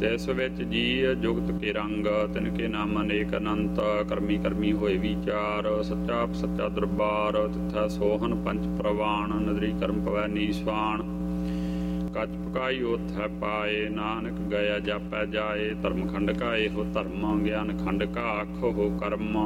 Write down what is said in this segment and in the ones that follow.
ਤਿਸ ਵਿੱਚ ਜੀ ਜੁਗਤ ਕੇ ਰੰਗ ਤਿਨ ਕੇ ਨਾਮ ਅਨੇਕ ਅਨੰਤ ਕਰਮੀ ਕਰਮੀ ਹੋਏ ਵਿਚਾਰ ਸੱਚਾ ਸੱਚਾ ਦਰਬਾਰ ਤਿਥੈ ਸੋਹਨ ਪੰਚ ਪ੍ਰਵਾਨ ਨਦਰੀ ਕਰਮ ਪਵੈ ਨੀਸਵਾਨ ਕੱਚ ਪਕਾਈ ਉਥੈ ਪਾਏ ਨਾਨਕ ਗਿਆ ਜਾਪੈ ਜਾਏ ਧਰਮ ਖੰਡ ਕਾ ਇਹੋ ਧਰਮ ਗਿਆਨ ਖੰਡ ਕਾ ਆਖੋ ਹੋ ਕਰਮ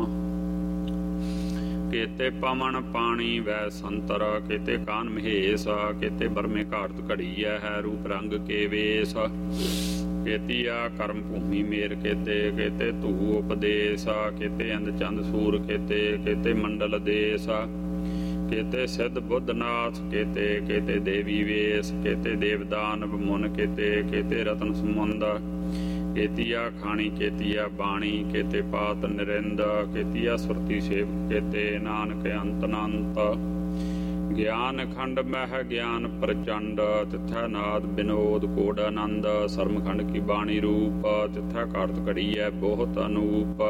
केते पवन पानी वै संतर केते कान महेश केते बरमे घाट घड़ी है रूप रंग के वेश केतिया कर्म भूमि मेर केते केते धू उपदेश केते अंध चंद सूर केते केते मंडल देश केते सिद्ध बुद्धनाथ केते केते देवी वेश केते देवदानव मुन केते केते रतन समुंद केतिया खाणी केतिया बाणी केते पात निरिंद केतिया सुरती सेव केते नानक अंत अनंत ज्ञान खंड मह ज्ञान प्रचंड तिथै नाद विनोद कोड आनंद सरम खंड की बाणी रूप तिथै कार्त घड़ी है बहुत अनूप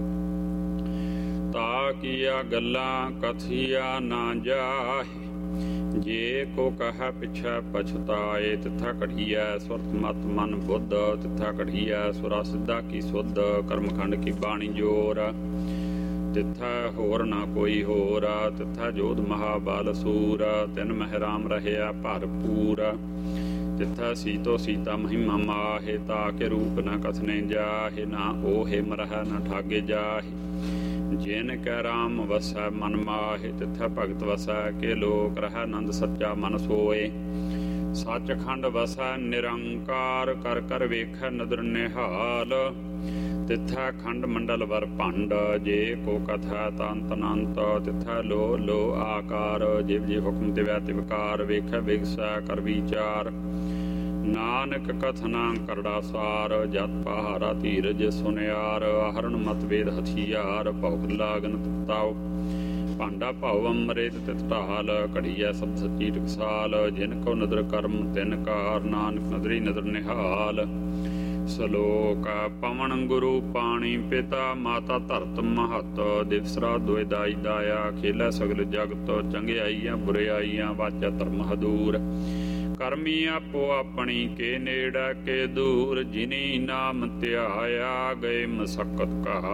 ता किया गल्लां कथिया ना जाहे जे को कह पिछै पछताए तिथा कढ़िया सुरत मत मन बुद्ध तिथा कढ़िया सुरा सिद्धा की शुद्ध कर्मखंड की बाणी जोर तिथा होर ना कोई होर तिथा जोध महाबल सूर तिन महराम रहया भरपूर तिथा सीतो सीता महिमा माहे ताके रूप न कथने जाहे ना ओहे मरह न ठागे जाहे जिन कै राम वसै मन माहे तिथै भगत वसै के लोक रह नंद सच्चा मन सोए सचखंड वसै निरंकार कर कर वेखै नदर निहाल तिथै खंड मंडल वर भंड जे को कथा तंत अनंत तिथै लो आकार जिव जिव हुक्म तिवै तिवकार वेखै विगसै कर विचार नानक कथना करड़ा सार जत पहारा धीरज सुनियार आहरण मतभेद हथियार भौक लागन ताओ भांडा भाव अमृत तित ढाल घड़िया सब सच्ची टकसाल जिन को नदर कर्म तिन कार नानक नदरी नदर निहाल सलोक पवन गुरु पाणी पिता माता धरत महत दिवसरा दुदाई दाया खेला सगल जगत चंगियाइयां बुराइयां वाचा धर्म हदूर करमी आपो अपनी के नेड़ा के दूर जिनी नाम त्याया गए मसक्कत कहा